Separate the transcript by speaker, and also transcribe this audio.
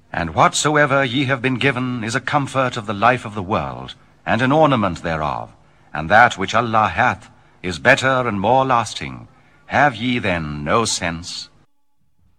Speaker 1: And whatsoever ye have been given is a comfort of the life of the world, and an ornament thereof, and that which Allah hath is better and more lasting. Have ye then no sense?